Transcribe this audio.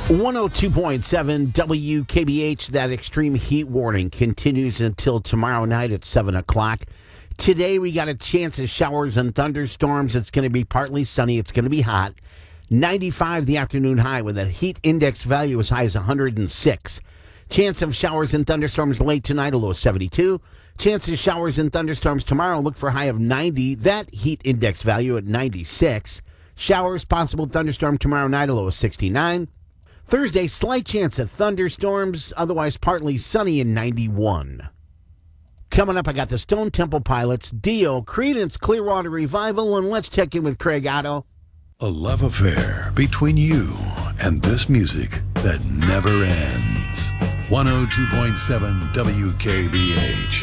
102.7 WKBH. That extreme heat warning continues until tomorrow night at 7 o'clock. Today we got a chance of showers and thunderstorms. It's going to be partly sunny. It's going to be hot. 95 the afternoon high with a heat index value as high as 106. Chance of showers and thunderstorms late tonight, a low of 72. Chance of showers and thunderstorms tomorrow, look for a high of 90. That heat index value at 96. Showers, possible thunderstorm tomorrow night, a low of 69. Thursday, slight chance of thunderstorms, otherwise partly sunny in 91. Coming up, I got the Stone Temple Pilots, Dio, Creedence Clearwater Revival, and let's check in with Craig Otto. A love affair between you and this music that never ends. 102.7 WKBH.